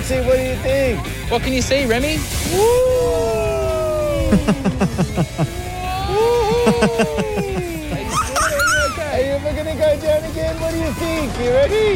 Maxie, what do you think? What can you see, Remy? Okay, we're going to go down again. What do you think? You ready?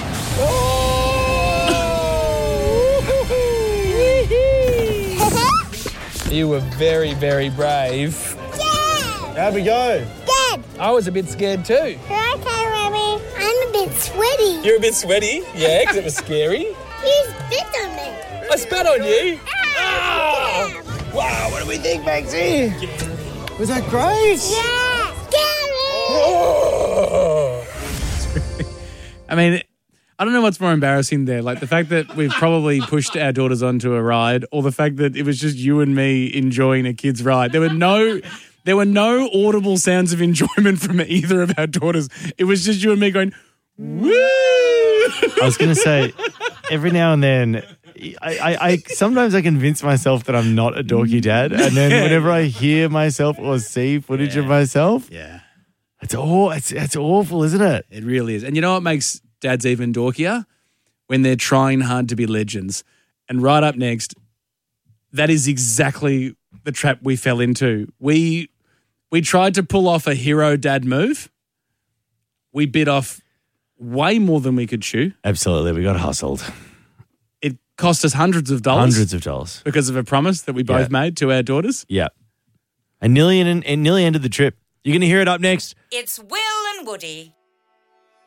You were very, very brave. Yeah! How'd we go? Good. I was a bit scared too. Okay, Remy. I'm a bit sweaty. You're a bit sweaty? Yeah, because it was scary. You spit on me. I spat on you. Ah! Wow, what do we think, Maxie? Was that great? Yeah! Scary! Oh. I mean, I don't know what's more embarrassing there, like the fact that we've probably pushed our daughters onto a ride, or the fact that it was just you and me enjoying a kid's ride. There were no audible sounds of enjoyment from either of our daughters. It was just you and me going, woo! I was going to say, every now and then, I sometimes I convince myself that I'm not a dorky dad, and then whenever I hear myself or see footage of myself, it's awful, isn't it? It really is. And you know what makes dads even dorkier? When they're trying hard to be legends. And right up next, that is exactly the trap we fell into. We tried to pull off a hero dad move. We bit off way more than we could chew. Absolutely, we got hustled. It cost us hundreds of dollars. Hundreds of dollars. Because of a promise that we both made to our daughters. Yeah. And nearly ended the trip. You're going to hear it up next. It's Will and Woody.